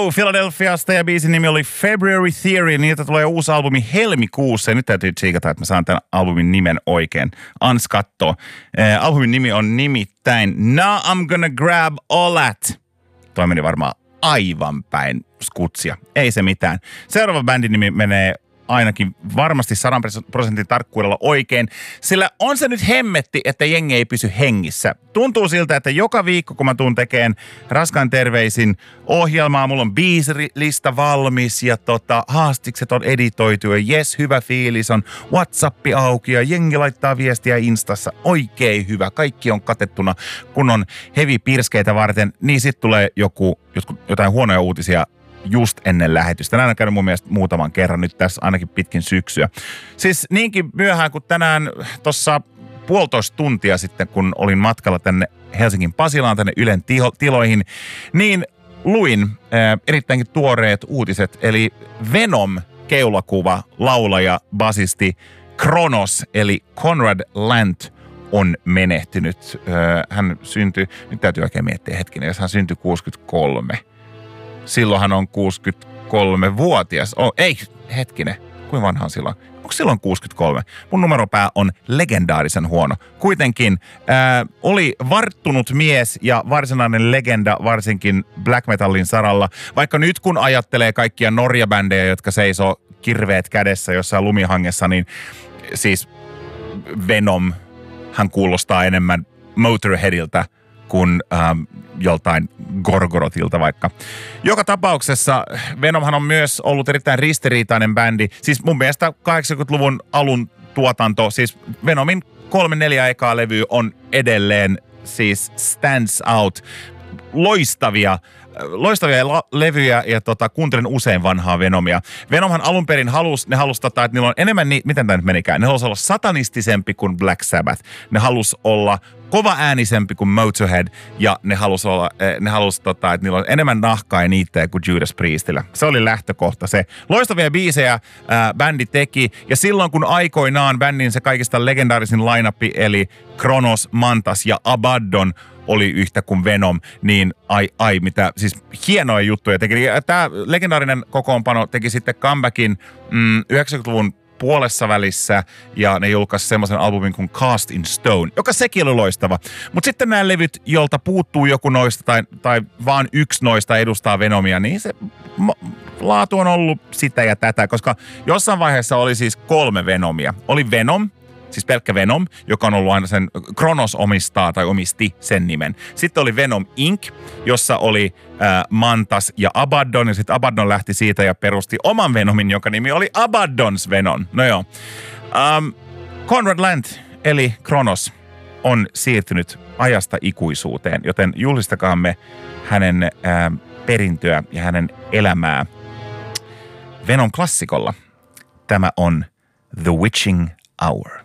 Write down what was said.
Philadelphiasta ja biisin nimi oli February Theory. Niiltä tulee uusi albumi helmikuussa ja nyt täytyy tsiikata, että mä saan tämän albumin nimen oikein. Ans kattoo. Albumin nimi on nimittäin Now I'm Gonna Grab All That. Toi meni varmaan aivan päin skutsia. Ei se mitään. Seuraava bändin nimi menee ainakin varmasti 100% tarkkuudella oikein, sillä on se nyt hemmetti, että jengi ei pysy hengissä. Tuntuu siltä, että joka viikko, kun mä tuun tekemään Raskaan terveisin ohjelmaa, mulla on biisilista valmis ja haastikset on editoitu ja jes, hyvä fiilis, on WhatsAppi auki ja jengi laittaa viestiä Instassa. Oikein hyvä, kaikki on katettuna, kun on heavy pirskeitä varten, niin sit tulee jotain huonoja uutisia just ennen lähetystä. Näin on käynyt mun mielestä muutaman kerran nyt tässä ainakin pitkin syksyä. Siis niinkin myöhään kuin tänään tuossa 1,5 tuntia sitten, kun olin matkalla tänne Helsingin Pasilaan, tänne Ylen tiloihin, niin luin erittäinkin tuoreet uutiset, eli Venom keulakuva, laulaja, basisti Kronos, eli Conrad Lant on menehtynyt. Hän syntyi, nyt täytyy oikein miettiä hetkinen, jos hän syntyi 63. Silloin hän on 63-vuotias. Ei, hetkinen. Kuinka vanha on silloin? Onko silloin 63? Mun numeropää on legendaarisen huono. Kuitenkin oli varttunut mies ja varsinainen legenda varsinkin black metallin saralla. Vaikka nyt kun ajattelee kaikkia Norja-bändejä, jotka seisoo kirveet kädessä jossain lumihangessa, niin siis Venom, hän kuulostaa enemmän Motorheadiltä kuin joltain Gorgorothilta vaikka. Joka tapauksessa Venomhan on myös ollut erittäin ristiriitainen bändi. Siis mun mielestä 80-luvun alun tuotanto, siis Venomin 3-4 ekaa levyä on edelleen siis stands out. Loistavia levyjä ja kuuntelen usein vanhaa Venomia. Venomhan alun perin halusi, että niillä on enemmän, miten tämä nyt menikään, ne halusi olla satanistisempi kuin Black Sabbath. Ne halusi olla kova äänisempi kuin Motorhead ja ne halusi, että niillä on enemmän nahkaa ja niittejä kuin Judas Priestillä. Se oli lähtökohta se. Loistavia biisejä bändi teki ja silloin kun aikoinaan bändin se kaikista legendaarisin line-upi eli Kronos, Mantas ja Abaddon oli yhtä kuin Venom, niin mitä, siis hienoja juttuja teki. Tämä legendaarinen kokoonpano teki sitten comebackin 90-luvun puolessa välissä ja ne julkaisi semmoisen albumin kuin Cast in Stone, joka sekin oli loistava. Mutta sitten nämä levyt, jolta puuttuu joku noista tai vaan yksi noista edustaa Venomia, niin se laatu on ollut sitä ja tätä, koska jossain vaiheessa oli siis 3 Venomia. Oli Venom, siis pelkkä Venom, joka on ollut aina sen, Kronos omistaa tai omisti sen nimen. Sitten oli Venom Inc., jossa oli Mantas ja Abaddon, ja sitten Abaddon lähti siitä ja perusti oman Venomin, joka nimi oli Abaddon's Venom. No joo. Conrad Lant, eli Kronos, on siirtynyt ajasta ikuisuuteen, joten juhlistakaamme hänen perintöä ja hänen elämää Venom-klassikolla. Tämä on The Witching Hour.